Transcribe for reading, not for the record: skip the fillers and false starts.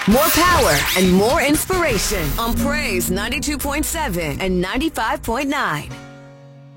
More power and more inspiration on Praise 92.7 and 95.9.